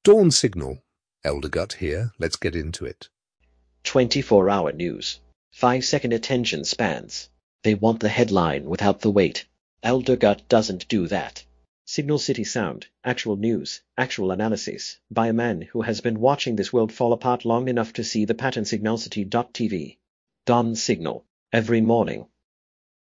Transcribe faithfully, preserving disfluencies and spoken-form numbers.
Dawn Signal. Eldergut here. Let's get into it. twenty-four hour news. five second attention spans. They want the headline without the weight. Eldergut doesn't do that. Signal City Sound. Actual news. Actual analysis. By a man who has been watching this world fall apart long enough to see the pattern Signalcity dot T V. Dawn Signal. Every morning.